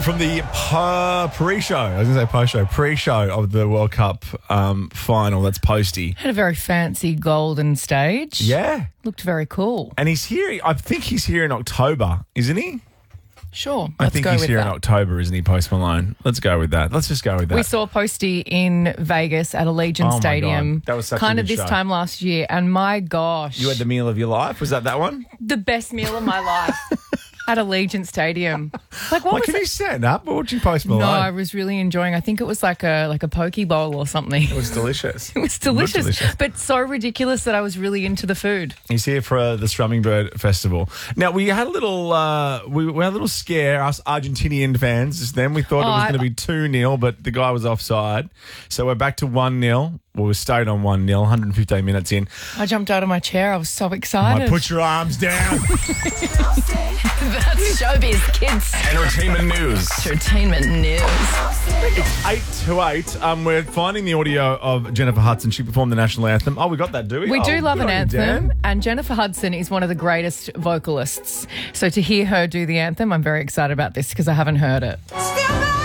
from the pre-show. I was going to say post-show. Pre-show of the World Cup final. That's Posty. Had a very fancy golden stage. Yeah. Looked very cool. And he's here. I think he's here in October, isn't he? Sure. I think he's here in October, isn't he, Post Malone? Let's go with that. Let's just go with that. We saw Posty in Vegas at Allegiant Stadium. God. That was such kind a of good this show. time last year. And my gosh. You had the meal of your life? Was that one? The best meal of my life. At Allegiant Stadium. Like, what was can it? you stand up? What would you Post Malone? No, I was really enjoying. I think it was like a poke bowl or something. It was delicious. It was delicious, but so ridiculous that I was really into the food. He's here for the Strumming Bird Festival. Now, we had a little we had a little scare, us Argentinian fans, just then. We thought it was going to be 2-0, but the guy was offside. So we're back to 1-0. Well, we stayed on 1-0, 115 minutes in. I jumped out of my chair. I was so excited. Put your arms down. That's showbiz, kids. Entertainment news. Entertainment news. It's 8 to 8. We're finding the audio of Jennifer Hudson. She performed the national anthem. Oh, we got that, do we? We do love good an on you, anthem, Dan. and Jennifer Hudson is one of the greatest vocalists. So to hear her do the anthem, I'm very excited about this because I haven't heard it.